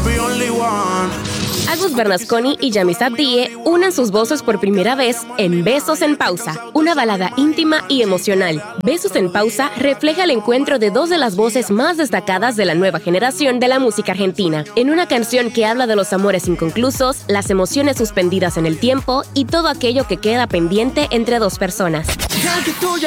be only one. Agus Bernasconi y Yamisa Die unen sus voces por primera vez en Besos en Pausa, una balada íntima y emocional. Besos en Pausa refleja el encuentro de dos de las voces más destacadas de la nueva generación de la música argentina, en una canción que habla de los amores inconclusos, las emociones suspendidas en el tiempo y todo aquello que queda pendiente entre dos personas.